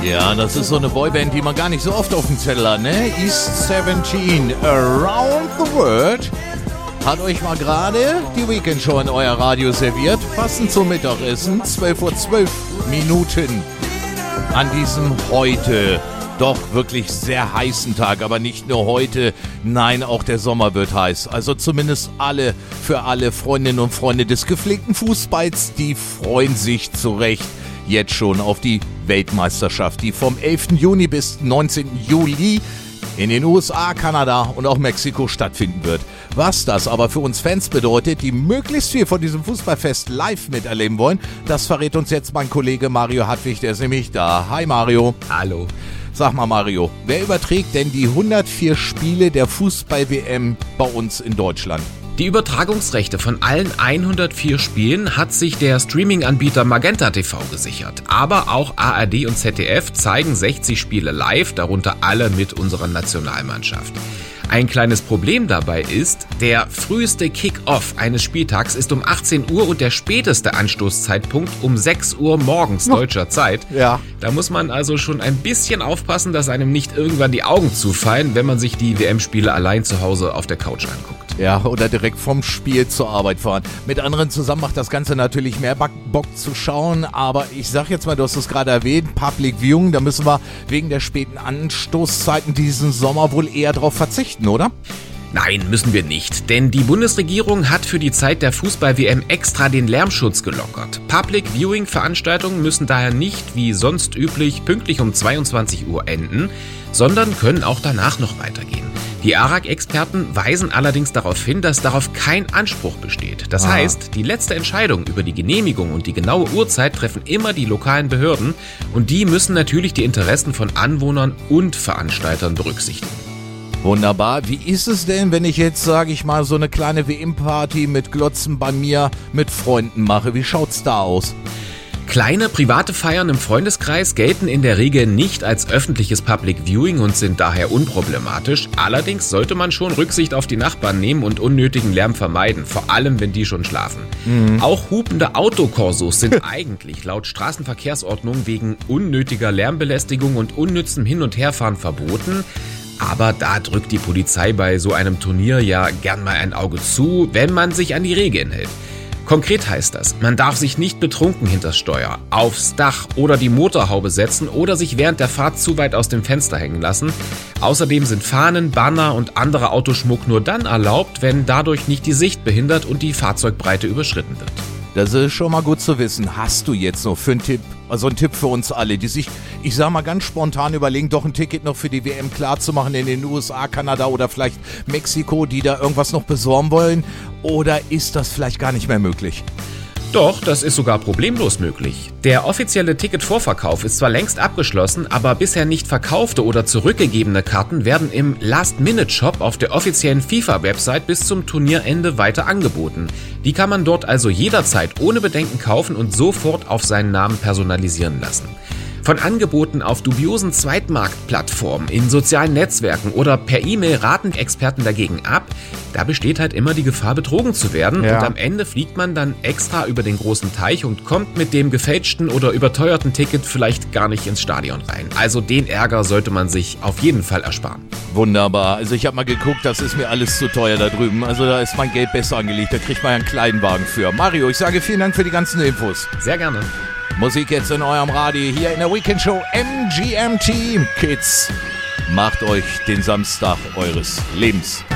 Ja, das ist so eine Boyband, die man gar nicht so oft auf dem Zettel hat, ne? East 17, Around the World. Hat euch mal gerade die Weekend Show in euer Radio serviert. Passend zum Mittagessen, 12:12 Minuten. An diesem heute doch wirklich sehr heißen Tag. Aber nicht nur heute, nein, auch der Sommer wird heiß. Also zumindest für alle Freundinnen und Freunde des gepflegten Fußballs, die freuen sich zu Recht jetzt schon auf die Weltmeisterschaft, die vom 11. Juni bis 19. Juli in den USA, Kanada und auch Mexiko stattfinden wird. Was das aber für uns Fans bedeutet, die möglichst viel von diesem Fußballfest live miterleben wollen, das verrät uns jetzt mein Kollege Mario Hartwig, der ist nämlich da. Hi Mario. Hallo. Sag mal Mario, wer überträgt denn die 104 Spiele der Fußball-WM bei uns in Deutschland? Die Übertragungsrechte von allen 104 Spielen hat sich der Streaming-Anbieter Magenta TV gesichert. Aber auch ARD und ZDF zeigen 60 Spiele live, darunter alle mit unserer Nationalmannschaft. Ein kleines Problem dabei ist, der früheste Kick-Off eines Spieltags ist um 18 Uhr und der späteste Anstoßzeitpunkt um 6 Uhr morgens deutscher Zeit. Ja. Da muss man also schon ein bisschen aufpassen, dass einem nicht irgendwann die Augen zufallen, wenn man sich die WM-Spiele allein zu Hause auf der Couch anguckt. Ja, oder direkt vom Spiel zur Arbeit fahren. Mit anderen zusammen macht das Ganze natürlich mehr Bock zu schauen, aber ich sag jetzt mal, du hast es gerade erwähnt, Public Viewing, da müssen wir wegen der späten Anstoßzeiten diesen Sommer wohl eher drauf verzichten, oder? Nein, müssen wir nicht, denn die Bundesregierung hat für die Zeit der Fußball-WM extra den Lärmschutz gelockert. Public-Viewing-Veranstaltungen müssen daher nicht, wie sonst üblich, pünktlich um 22 Uhr enden, sondern können auch danach noch weitergehen. Die ARAG-Experten weisen allerdings darauf hin, dass darauf kein Anspruch besteht. Das heißt, die letzte Entscheidung über die Genehmigung und die genaue Uhrzeit treffen immer die lokalen Behörden und die müssen natürlich die Interessen von Anwohnern und Veranstaltern berücksichtigen. Wunderbar. Wie ist es denn, wenn ich jetzt, sage ich mal, so eine kleine WM-Party mit Glotzen bei mir mit Freunden mache? Wie schaut's da aus? Kleine private Feiern im Freundeskreis gelten in der Regel nicht als öffentliches Public Viewing und sind daher unproblematisch. Allerdings sollte man schon Rücksicht auf die Nachbarn nehmen und unnötigen Lärm vermeiden, vor allem wenn die schon schlafen. Auch hupende Autokorsos sind eigentlich laut Straßenverkehrsordnung wegen unnötiger Lärmbelästigung und unnützem Hin- und Herfahren verboten. Aber da drückt die Polizei bei so einem Turnier ja gern mal ein Auge zu, wenn man sich an die Regeln hält. Konkret heißt das, man darf sich nicht betrunken hinters Steuer, aufs Dach oder die Motorhaube setzen oder sich während der Fahrt zu weit aus dem Fenster hängen lassen. Außerdem sind Fahnen, Banner und anderer Autoschmuck nur dann erlaubt, wenn dadurch nicht die Sicht behindert und die Fahrzeugbreite überschritten wird. Das ist schon mal gut zu wissen. Hast du jetzt noch für einen Tipp, also einen Tipp für uns alle, die sich, ich sag mal ganz spontan überlegen, doch ein Ticket noch für die WM klar zu machen in den USA, Kanada oder vielleicht Mexiko, die da irgendwas noch besorgen wollen? Oder ist das vielleicht gar nicht mehr möglich? Doch, das ist sogar problemlos möglich. Der offizielle Ticketvorverkauf ist zwar längst abgeschlossen, aber bisher nicht verkaufte oder zurückgegebene Karten werden im Last-Minute-Shop auf der offiziellen FIFA-Website bis zum Turnierende weiter angeboten. Die kann man dort also jederzeit ohne Bedenken kaufen und sofort auf seinen Namen personalisieren lassen. Von Angeboten auf dubiosen Zweitmarktplattformen, in sozialen Netzwerken oder per E-Mail raten Experten dagegen ab. Da besteht halt immer die Gefahr, betrogen zu werden. Ja. Und am Ende fliegt man dann extra über den großen Teich und kommt mit dem gefälschten oder überteuerten Ticket vielleicht gar nicht ins Stadion rein. Also den Ärger sollte man sich auf jeden Fall ersparen. Wunderbar. Also ich habe mal geguckt, das ist mir alles zu teuer da drüben. Also da ist mein Geld besser angelegt. Da kriegt man ja einen kleinen Wagen für. Mario, ich sage vielen Dank für die ganzen Infos. Sehr gerne. Musik jetzt in eurem Radio hier in der Weekend Show MGMT. Kids, macht euch den Samstag eures Lebens.